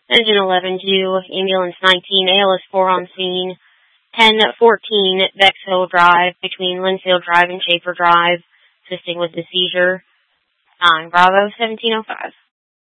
Engine 11-2, ambulance 19, ALS 4 on scene. 1014 Bexhill Drive between Linfield Drive and Schaefer Drive, assisting with the seizure. 9 Bravo 1705.